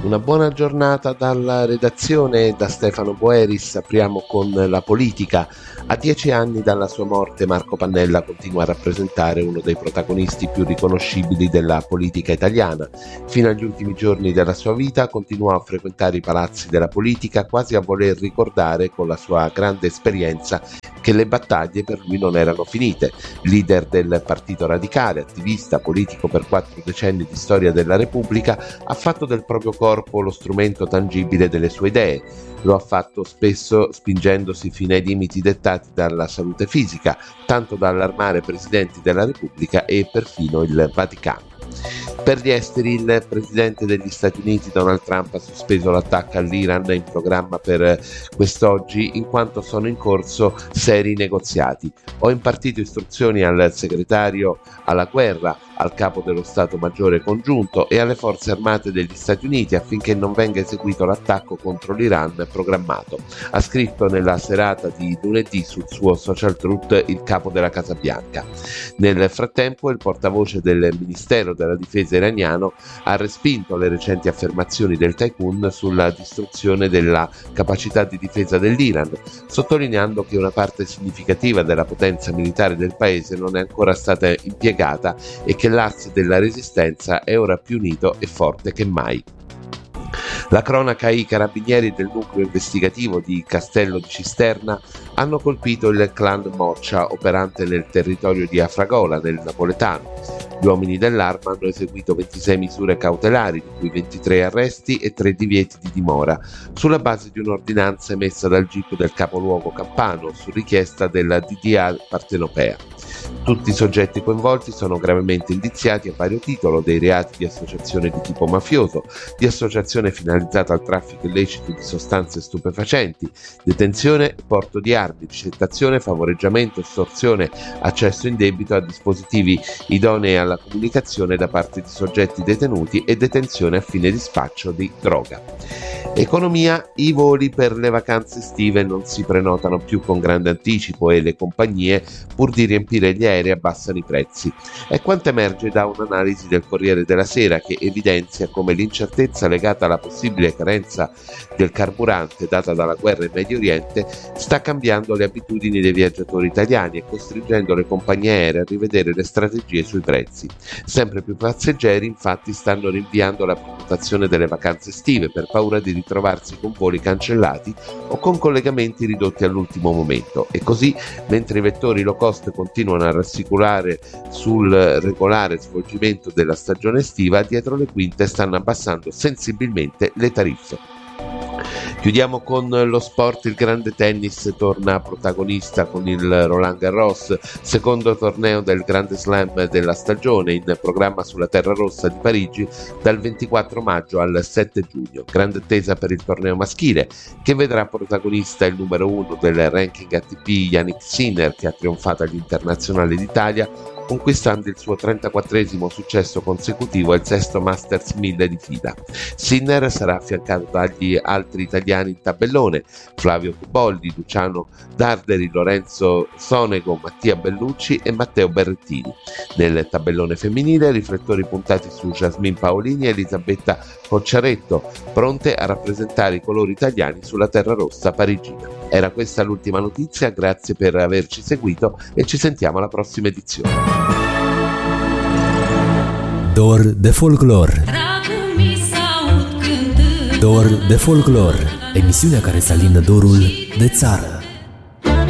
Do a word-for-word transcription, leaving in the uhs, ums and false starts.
Una buona giornata dalla redazione e da Stefano Boeris. Apriamo con la politica. A dieci anni dalla sua morte Marco Pannella continua a rappresentare uno dei protagonisti più riconoscibili della politica italiana. Fino agli ultimi giorni della sua vita continuò a frequentare i palazzi della politica, quasi a voler ricordare con la sua grande esperienza che le battaglie per lui non erano finite. Leader del Partito Radicale, attivista, politico per quattro decenni di storia della Repubblica, ha fatto del proprio corpo lo strumento tangibile delle sue idee. Lo ha fatto spesso spingendosi fino ai limiti dettati dalla salute fisica, tanto da allarmare presidenti della Repubblica e perfino il Vaticano. Per gli esteri, il presidente degli Stati Uniti Donald Trump ha sospeso l'attacco all'Iran in programma per quest'oggi, in quanto sono in corso seri negoziati. Ho impartito istruzioni al segretario alla guerra, al capo dello Stato Maggiore Congiunto e alle forze armate degli Stati Uniti affinché non venga eseguito l'attacco contro l'Iran programmato, ha scritto nella serata di lunedì sul suo social truth il capo della Casa Bianca. Nel frattempo, il portavoce del Ministero della Difesa iraniano ha respinto le recenti affermazioni del tycoon sulla distruzione della capacità di difesa dell'Iran, sottolineando che una parte significativa della potenza militare del paese non è ancora stata impiegata e che l'asse della resistenza è ora più unito e forte che mai. La cronaca: i carabinieri del nucleo investigativo di Castello di Cisterna hanno colpito il clan Moccia operante nel territorio di Afragola, nel napoletano. Gli uomini dell'arma hanno eseguito ventisei misure cautelari, di cui ventitré arresti e tre divieti di dimora, sulla base di un'ordinanza emessa dal G I P del capoluogo campano su richiesta della D D A partenopea. Tutti i soggetti coinvolti sono gravemente indiziati a vario titolo dei reati di associazione di tipo mafioso, di associazione finalizzata al traffico illecito di sostanze stupefacenti, detenzione e porto di armi, ricettazione, favoreggiamento, estorsione, accesso indebito a dispositivi idonei alla comunicazione da parte di soggetti detenuti e detenzione a fine di spaccio di droga. Economia: i voli per le vacanze estive non si prenotano più con grande anticipo e le compagnie, pur di riempire gli aerei, abbassano i prezzi. È quanto emerge da un'analisi del Corriere della Sera, che evidenzia come l'incertezza legata alla possibile carenza del carburante data dalla guerra in Medio Oriente sta cambiando le abitudini dei viaggiatori italiani e costringendo le compagnie aeree a rivedere le strategie sui prezzi. Sempre più passeggeri infatti stanno rinviando la prenotazione delle vacanze estive per paura di ritrovarsi con voli cancellati o con collegamenti ridotti all'ultimo momento, e così, mentre i vettori low cost continuano a rassicurare sul regolare svolgimento della stagione estiva, dietro le quinte stanno abbassando sensibilmente le tariffe. Chiudiamo con lo sport. Il grande tennis torna protagonista con il Roland Garros, secondo torneo del Grande Slam della stagione, in programma sulla terra rossa di Parigi dal ventiquattro maggio al sette giugno. Grande attesa per il torneo maschile, che vedrà protagonista il numero uno del ranking A T P Jannik Sinner, che ha trionfato agli internazionali d'Italia, conquistando il suo trentaquattresimo successo consecutivo e il sesto Masters mille di fila. Sinner sarà affiancato dagli altri italiani in tabellone: Flavio Tuboldi, Luciano Darderi, Lorenzo Sonego, Mattia Bellucci e Matteo Berrettini. Nel tabellone femminile, riflettori puntati su Jasmine Paolini e Elisabetta Cocciaretto, pronte a rappresentare i colori italiani sulla terra rossa parigina. Era questa l'ultima notizia, grazie per averci seguito e ci sentiamo alla prossima edizione. Dor de folclor. Dor de folclor, emisiunea care să alindă dorul de țară.